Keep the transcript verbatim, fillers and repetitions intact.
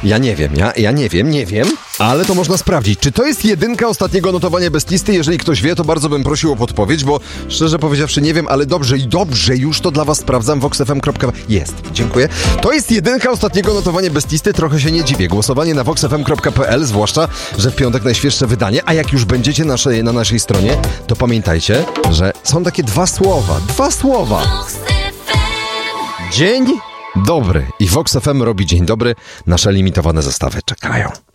Ja nie wiem, ja, ja nie wiem, nie wiem, ale to można sprawdzić. Czy to jest jedynka ostatniego notowania bez listy? Jeżeli ktoś wie, to bardzo bym prosił o podpowiedź, bo szczerze powiedziawszy nie wiem, ale dobrze i dobrze, już to dla was sprawdzam. vox f m kropka p l Jest, dziękuję. To jest jedynka ostatniego notowania bez listy, trochę się nie dziwię. Głosowanie na vox f m kropka p l, zwłaszcza, że w piątek najświeższe wydanie, a jak już będziecie nasze, na naszej stronie, to pamiętajcie, że są takie dwa słowa, dwa słowa. Dzień dobry. I Vox F M robi dzień dobry. Nasze limitowane zestawy czekają.